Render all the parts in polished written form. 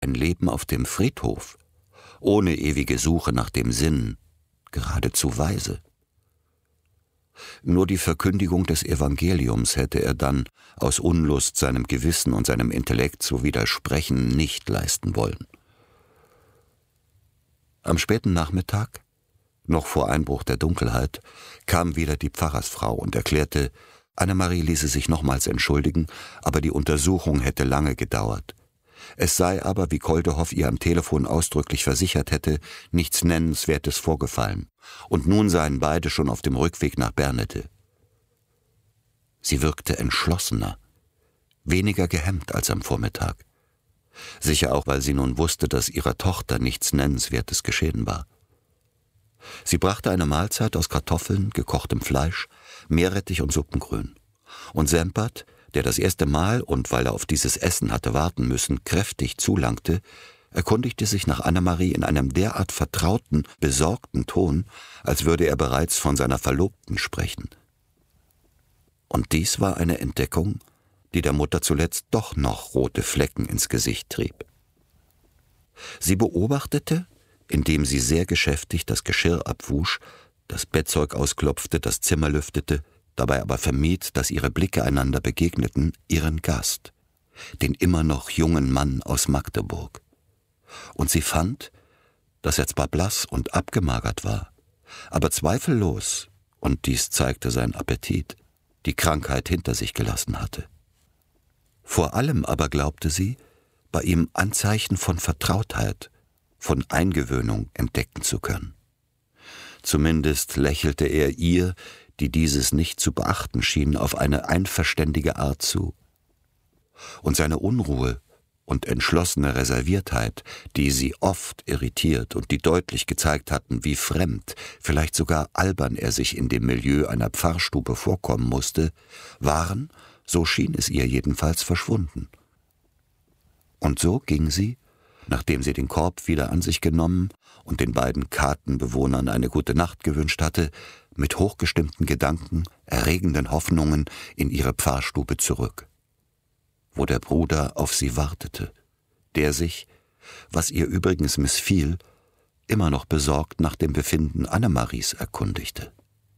ein Leben auf dem Friedhof, ohne ewige Suche nach dem Sinn, geradezu weise. Nur die Verkündigung des Evangeliums hätte er dann aus Unlust seinem Gewissen und seinem Intellekt zu widersprechen nicht leisten wollen. Am späten Nachmittag, noch vor Einbruch der Dunkelheit, kam wieder die Pfarrersfrau und erklärte, Annemarie ließe sich nochmals entschuldigen, aber die Untersuchung hätte lange gedauert. Es sei aber, wie Koldehoff ihr am Telefon ausdrücklich versichert hätte, nichts Nennenswertes vorgefallen, und nun seien beide schon auf dem Rückweg nach Bernete. Sie wirkte entschlossener, weniger gehemmt als am Vormittag. Sicher auch, weil sie nun wusste, dass ihrer Tochter nichts Nennenswertes geschehen war. Sie brachte eine Mahlzeit aus Kartoffeln, gekochtem Fleisch, Meerrettich und Suppengrün. Und Sempert, der das erste Mal und weil er auf dieses Essen hatte warten müssen, kräftig zulangte, erkundigte sich nach Annemarie in einem derart vertrauten, besorgten Ton, als würde er bereits von seiner Verlobten sprechen. Und dies war eine Entdeckung, die der Mutter zuletzt doch noch rote Flecken ins Gesicht trieb. Sie beobachtete, indem sie sehr geschäftig das Geschirr abwusch, das Bettzeug ausklopfte, das Zimmer lüftete, dabei aber vermied, dass ihre Blicke einander begegneten, ihren Gast, den immer noch jungen Mann aus Magdeburg. Und sie fand, dass er zwar blass und abgemagert war, aber zweifellos, und dies zeigte sein Appetit, die Krankheit hinter sich gelassen hatte. Vor allem aber glaubte sie, bei ihm Anzeichen von Vertrautheit, von Eingewöhnung entdecken zu können. Zumindest lächelte er ihr, die dieses nicht zu beachten schien, auf eine einverständige Art zu. Und seine Unruhe und entschlossene Reserviertheit, die sie oft irritiert und die deutlich gezeigt hatten, wie fremd, vielleicht sogar albern er sich in dem Milieu einer Pfarrstube vorkommen musste, waren, so schien es ihr jedenfalls, verschwunden. Und so ging sie, nachdem sie den Korb wieder an sich genommen und den beiden Katenbewohnern eine gute Nacht gewünscht hatte, mit hochgestimmten Gedanken, erregenden Hoffnungen in ihre Pfarrstube zurück, wo der Bruder auf sie wartete, der sich, was ihr übrigens missfiel, immer noch besorgt nach dem Befinden Annemaries erkundigte.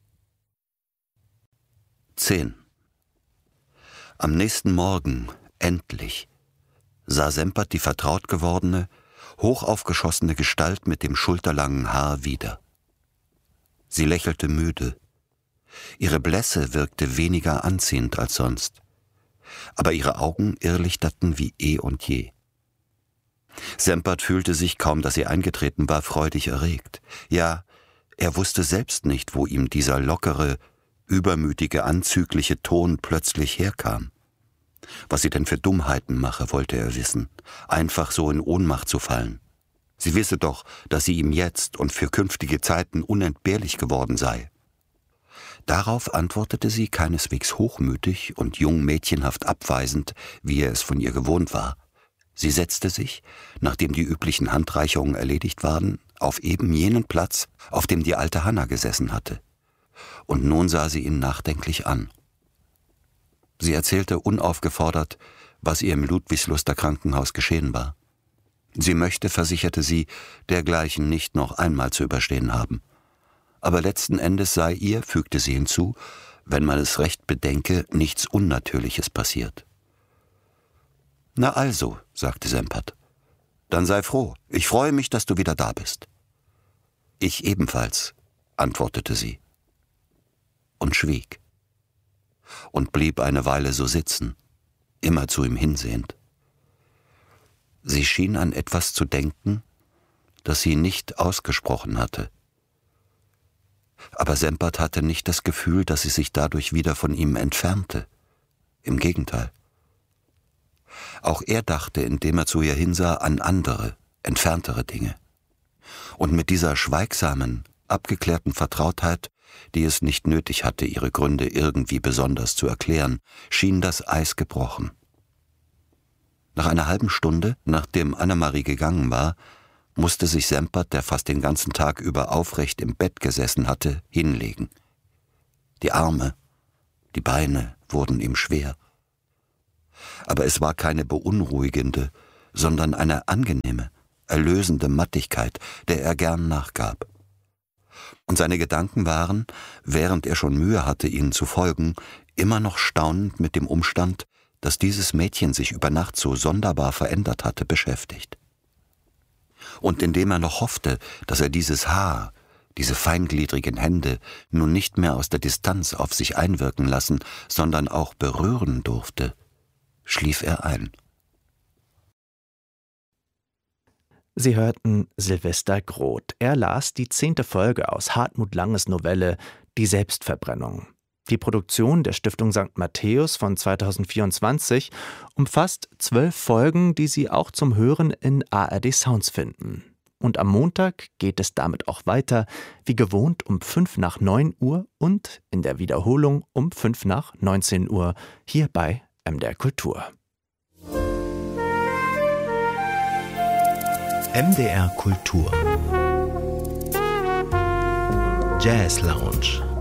10. Am nächsten Morgen, endlich, sah Sempert die vertraut gewordene, hochaufgeschossene Gestalt mit dem schulterlangen Haar wieder. Sie lächelte müde. Ihre Blässe wirkte weniger anziehend als sonst, aber ihre Augen irrlichterten wie eh und je. Sempert fühlte sich, kaum dass sie eingetreten war, freudig erregt. Ja, er wusste selbst nicht, wo ihm dieser lockere, übermütige, anzügliche Ton plötzlich herkam. Was sie denn für Dummheiten mache, wollte er wissen, einfach so in Ohnmacht zu fallen. Sie wisse doch, dass sie ihm jetzt und für künftige Zeiten unentbehrlich geworden sei. Darauf antwortete sie keineswegs hochmütig und jung mädchenhaft abweisend, wie er es von ihr gewohnt war. Sie setzte sich, nachdem die üblichen Handreichungen erledigt waren, auf eben jenen Platz, auf dem die alte Hanna gesessen hatte. Und nun sah sie ihn nachdenklich an. Sie erzählte unaufgefordert, was ihr im Ludwigsluster Krankenhaus geschehen war. Sie möchte, versicherte sie, dergleichen nicht noch einmal zu überstehen haben. Aber letzten Endes sei ihr, fügte sie hinzu, wenn man es recht bedenke, nichts Unnatürliches passiert. »Na also«, sagte Sempert, »dann sei froh. Ich freue mich, dass du wieder da bist.« »Ich ebenfalls«, antwortete sie. Und schwieg. Und blieb eine Weile so sitzen, immer zu ihm hinsehend. Sie schien an etwas zu denken, das sie nicht ausgesprochen hatte. Aber Sempert hatte nicht das Gefühl, dass sie sich dadurch wieder von ihm entfernte. Im Gegenteil. Auch er dachte, indem er zu ihr hinsah, an andere, entferntere Dinge. Und mit dieser schweigsamen, abgeklärten Vertrautheit, die es nicht nötig hatte, ihre Gründe irgendwie besonders zu erklären, schien das Eis gebrochen. Nach einer halben Stunde, nachdem Annemarie gegangen war, musste sich Sempert, der fast den ganzen Tag über aufrecht im Bett gesessen hatte, hinlegen. Die Arme, die Beine wurden ihm schwer. Aber es war keine beunruhigende, sondern eine angenehme, erlösende Mattigkeit, der er gern nachgab. Und seine Gedanken waren, während er schon Mühe hatte, ihnen zu folgen, immer noch staunend mit dem Umstand, dass dieses Mädchen sich über Nacht so sonderbar verändert hatte, beschäftigt. Und indem er noch hoffte, dass er dieses Haar, diese feingliedrigen Hände nun nicht mehr aus der Distanz auf sich einwirken lassen, sondern auch berühren durfte, schlief er ein. Sie hörten Sylvester Groth. Er las die 10. Folge aus Hartmut Langes Novelle »Die Selbstverbrennung«. Die Produktion der Stiftung St. Matthäus von 2024 umfasst 12 Folgen, die Sie auch zum Hören in ARD Sounds finden. Und am Montag geht es damit auch weiter, wie gewohnt um 8:55 und in der Wiederholung um 19:05 hier bei MDR Kultur. MDR Kultur Jazz Lounge.